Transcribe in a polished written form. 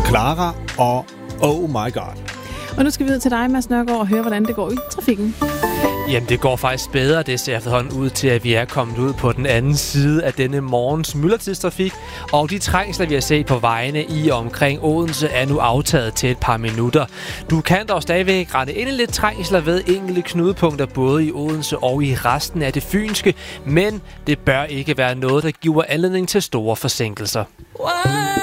Clara og Oh My God. Og nu skal vi ud til dig, Mads Nørgaard, og høre, hvordan det går i trafikken. Jamen, det går faktisk bedre. Det ser efterhånden ud til, at vi er kommet ud på den anden side af denne morgens myldretidstrafik. Og de trængsler, vi har set på vejene i og omkring Odense, er nu aftaget til et par minutter. Du kan dog stadigvæk rette ind i lidt trængsler ved enkelte knudepunkter, både i Odense og i resten af det fynske. Men det bør ikke være noget, der giver anledning til store forsinkelser.